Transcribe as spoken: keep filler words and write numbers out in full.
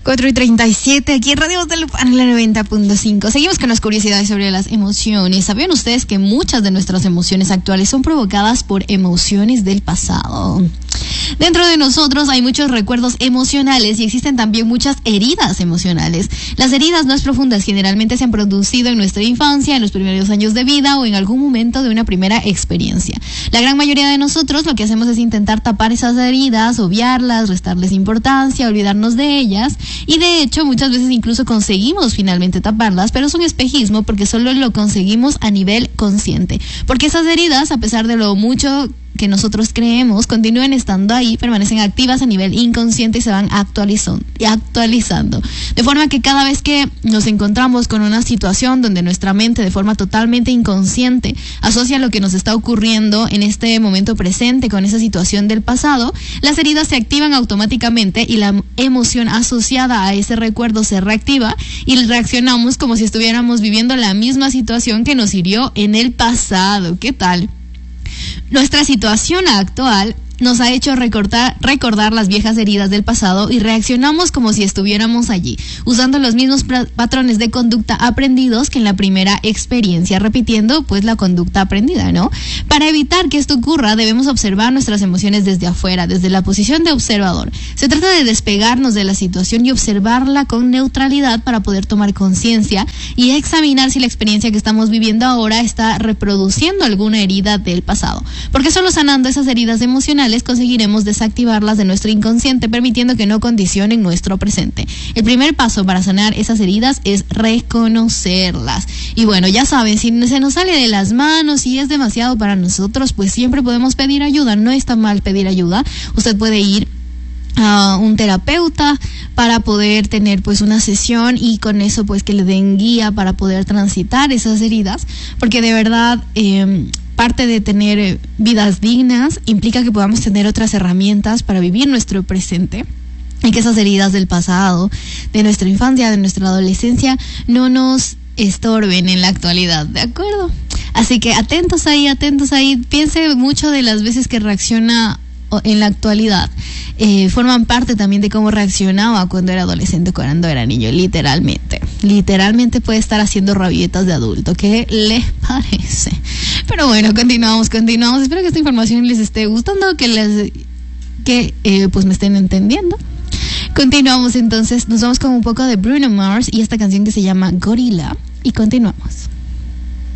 cuatro y treinta y siete, aquí en Radio Guadalupana, la noventa punto cinco. Seguimos con las curiosidades sobre las emociones. ¿Sabían ustedes que muchas de nuestras emociones actuales son provocadas por emociones del pasado? Dentro de nosotros hay muchos recuerdos emocionales y existen también muchas heridas emocionales. Las heridas más profundas generalmente se han producido en nuestra infancia, en los primeros años de vida o en algún momento de una primera experiencia. La gran mayoría de nosotros lo que hacemos es intentar tapar esas heridas, obviarlas, restarles importancia, olvidarnos de ellas, y de hecho muchas veces incluso conseguimos finalmente taparlas, pero es un espejismo porque solo lo conseguimos a nivel consciente. Porque esas heridas, a pesar de lo mucho que nosotros creemos, continúan estando ahí, permanecen activas a nivel inconsciente y se van actualizando, actualizando. De forma que cada vez que nos encontramos con una situación donde nuestra mente de forma totalmente inconsciente asocia lo que nos está ocurriendo en este momento presente con esa situación del pasado, las heridas se activan automáticamente y la emoción asociada a ese recuerdo se reactiva y reaccionamos como si estuviéramos viviendo la misma situación que nos hirió en el pasado. ¿Qué tal? Nuestra situación actual nos ha hecho recordar, recordar las viejas heridas del pasado y reaccionamos como si estuviéramos allí, usando los mismos patrones de conducta aprendidos que en la primera experiencia, repitiendo pues la conducta aprendida, ¿no? Para evitar que esto ocurra, debemos observar nuestras emociones desde afuera, desde la posición de observador. Se trata de despegarnos de la situación y observarla con neutralidad para poder tomar conciencia y examinar si la experiencia que estamos viviendo ahora está reproduciendo alguna herida del pasado. Porque solo sanando esas heridas emocionales conseguiremos desactivarlas de nuestro inconsciente, permitiendo que no condicionen nuestro presente. El primer paso para sanar esas heridas es reconocerlas. Y bueno, ya saben, si se nos sale de las manos y es demasiado para nosotros, pues siempre podemos pedir ayuda. No está mal pedir ayuda. Usted puede ir a un terapeuta para poder tener pues una sesión y con eso pues que le den guía para poder transitar esas heridas, porque de verdad eh, parte de tener vidas dignas implica que podamos tener otras herramientas para vivir nuestro presente y que esas heridas del pasado, de nuestra infancia, de nuestra adolescencia, no nos estorben en la actualidad, ¿de acuerdo? Así que atentos ahí, atentos ahí. Piense mucho de las veces que reacciona en la actualidad. Eh, forman parte también de cómo reaccionaba cuando era adolescente, cuando era niño, literalmente. Literalmente puede estar haciendo rabietas de adulto. ¿Qué les parece? Pero bueno, continuamos, continuamos. Espero que esta información les esté gustando, que les, que eh, pues me estén entendiendo. Continuamos entonces, nos vamos con un poco de Bruno Mars y esta canción que se llama Gorilla y continuamos.